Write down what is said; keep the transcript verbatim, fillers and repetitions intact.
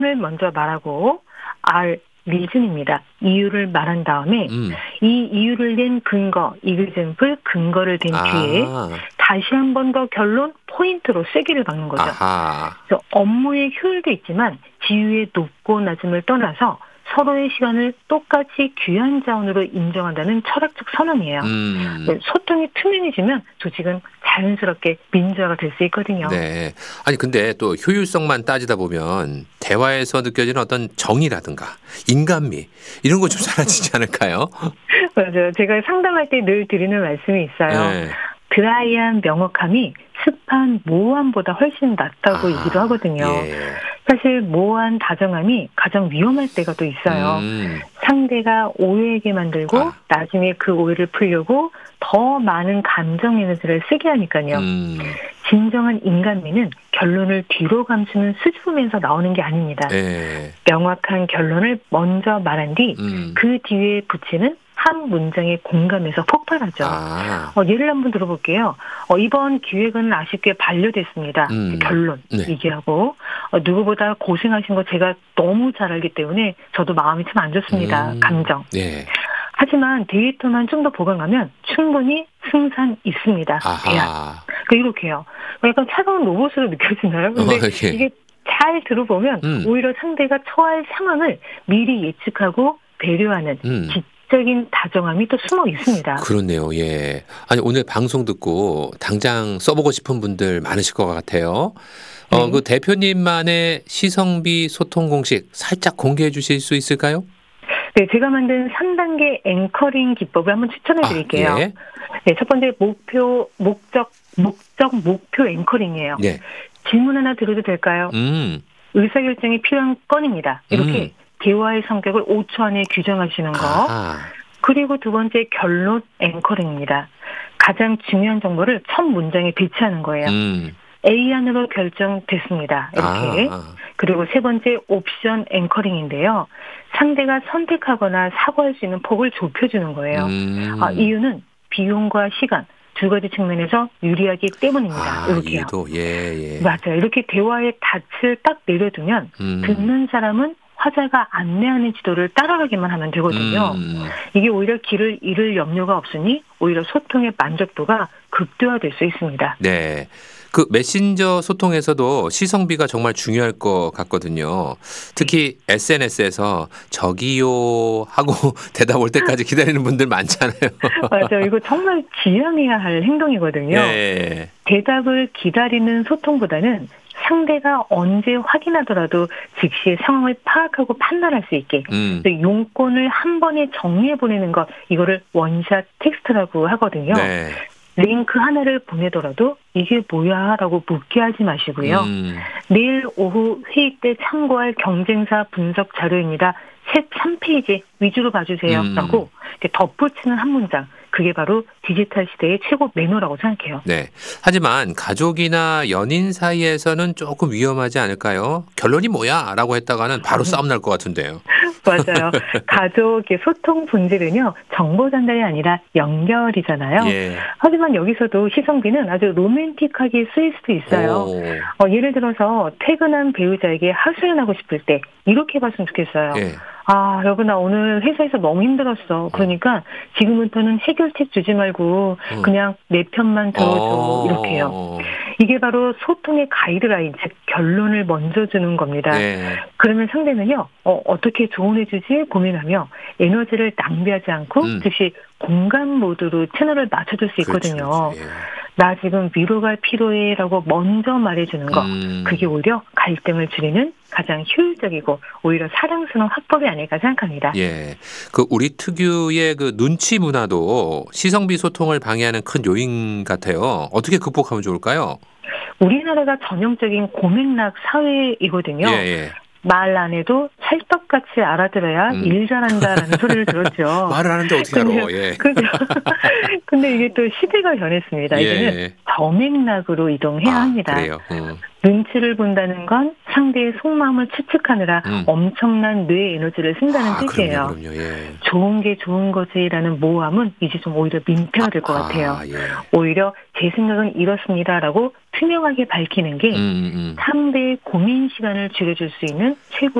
을 먼저 말하고 R 리즌입니다. 이유를 말한 다음에 음. 이 이유를 낸 근거, 이그젬플 근거를 댄 뒤에 아. 다시 한 번 더 결론 포인트로 쐐기를 박는 거죠. 아하. 그래서 업무의 효율도 있지만 지위의 높고 낮음을 떠나서 서로의 시간을 똑같이 귀한 자원으로 인정한다는 철학적 선언이에요. 음. 소통이 투명해지면 조직은 자연스럽게 민주화가 될 수 있거든요. 네. 아니 근데 또 효율성만 따지다 보면 대화에서 느껴지는 어떤 정의라든가 인간미 이런 거 좀 사라지지 않을까요? 맞아요. 제가 상담할 때 늘 드리는 말씀이 있어요. 네. 드라이한 명확함이 습한 모호함보다 훨씬 낫다고 아, 얘기도 하거든요. 예. 사실 모호한 다정함이 가장 위험할 때가 또 있어요. 음. 상대가 오해하게 만들고 아. 나중에 그 오해를 풀려고 더 많은 감정 에너지를 쓰게 하니까요. 음. 진정한 인간미는 결론을 뒤로 감추는 수줍으면서 나오는 게 아닙니다. 예. 명확한 결론을 먼저 말한 뒤 음. 그 뒤에 붙이는 한 문장의 공감에서 폭발하죠. 아. 어, 예를 한번 들어볼게요. 어, 이번 기획은 아쉽게 반려됐습니다. 음. 결론 네. 얘기하고 어, 누구보다 고생하신 거 제가 너무 잘 알기 때문에 저도 마음이 참 안 좋습니다. 음. 감정. 예. 하지만 데이터만 좀 더 보강하면 충분히 승산 있습니다. 대안. 아하. 그러니까 이렇게요. 약간 차가운 로봇으로 느껴지나요? 근데 어, 예. 이게 잘 들어보면 음. 오히려 상대가 처할 상황을 미리 예측하고 배려하는 음. 지적인 다정함이 또 숨어 있습니다. 그렇네요. 예. 아니 오늘 방송 듣고 당장 써보고 싶은 분들 많으실 것 같아요. 어, 네. 그 대표님만의 시성비 소통 공식 살짝 공개해 주실 수 있을까요? 네, 제가 만든 삼 단계 앵커링 기법을 한번 추천해 드릴게요. 아, 예. 네, 첫 번째 목표, 목적, 목적, 목표 앵커링이에요. 네. 질문 하나 드려도 될까요? 음. 의사결정이 필요한 건입니다. 이렇게 음. 대화의 성격을 오 초 안에 규정하시는 거. 아하. 그리고 두 번째 결론 앵커링입니다. 가장 중요한 정보를 첫 문장에 배치하는 거예요. 음. A 안으로 결정됐습니다. 이렇게. 아, 아. 그리고 세 번째 옵션 앵커링인데요. 상대가 선택하거나 사고할 수 있는 폭을 좁혀주는 거예요. 음. 아, 이유는 비용과 시간 두 가지 측면에서 유리하기 때문입니다. 아, 이렇게요. 이해도 예, 예. 맞아요. 이렇게 대화의 닻을 딱 내려두면 음. 듣는 사람은 화자가 안내하는 지도를 따라가기만 하면 되거든요. 음. 이게 오히려 길을 잃을 염려가 없으니 오히려 소통의 만족도가 극대화될 수 있습니다. 네. 그 메신저 소통에서도 시성비가 정말 중요할 것 같거든요. 특히 에스엔에스에서 저기요 하고 대답 올 때까지 기다리는 분들 많잖아요. 맞아요. 이거 정말 지양해야 할 행동이거든요. 예. 대답을 기다리는 소통보다는 상대가 언제 확인하더라도 즉시 상황을 파악하고 판단할 수 있게 음. 용건을 한 번에 정리해 보내는 것, 이거를 원샷 텍스트라고 하거든요. 네. 링크 하나를 보내더라도 이게 뭐야? 라고 묻게 하지 마시고요. 음. 내일 오후 회의 때 참고할 경쟁사 분석 자료입니다. 책 삼 페이지 위주로 봐주세요. 음. 라고 이렇게 덧붙이는 한 문장. 그게 바로 디지털 시대의 최고 매너라고 생각해요. 네. 하지만 가족이나 연인 사이에서는 조금 위험하지 않을까요? 결론이 뭐야? 라고 했다가는 바로 싸움 날 것 같은데요. 맞아요. 가족의 소통 본질은요, 정보 전달이 아니라 연결이잖아요. 예. 하지만 여기서도 시성비는 아주 로맨틱하게 쓰일 수도 있어요. 오. 어, 예를 들어서 퇴근한 배우자에게 하소연하고 싶을 때 이렇게 봤으면 좋겠어요. 예. 아, 여보, 나 오늘 회사에서 너무 힘들었어. 그러니까 지금부터는 해결책 주지 말고 음. 그냥 내 편만 들어줘. 어. 이렇게요. 이게 바로 소통의 가이드라인, 즉 결론을 먼저 주는 겁니다. 네. 그러면 상대는요, 어, 어떻게 조언해주지 고민하며 에너지를 낭비하지 않고 음. 즉시 공감 모드로 채널을 맞춰줄 수 있거든요. 그렇죠, 그렇죠. 예. 나 지금 위로가 필요해 라고 먼저 말해주는 거. 음. 그게 오히려 갈등을 줄이는 가장 효율적이고 오히려 사랑스러운 화법이 아닐까 생각합니다. 예. 그 우리 특유의 그 눈치 문화도 시성비 소통을 방해하는 큰 요인 같아요. 어떻게 극복하면 좋을까요? 우리나라가 전형적인 고맥락 사회이거든요. 예, 예. 말 안 해도 찰떡같이 알아들어야 음. 일 잘한다라는 소리를 들었죠. 말을 하는데 어떻게 알아? 예. 그죠. 근데 이게 또 시대가 변했습니다. 예. 이제는 저맥락으로 이동해야 아, 합니다. 그래요. 음. 눈치를 본다는 건 상대의 속마음을 추측하느라 음. 엄청난 뇌 에너지를 쓴다는 아, 뜻이에요. 그럼요, 그럼요. 예. 좋은 게 좋은 거지라는 모함은 이제 좀 오히려 민폐가 될 것 같아요. 아, 예. 오히려 제 생각은 이렇습니다라고 투명하게 밝히는 게 음, 음, 음. 상대의 고민 시간을 줄여줄 수 있는 최고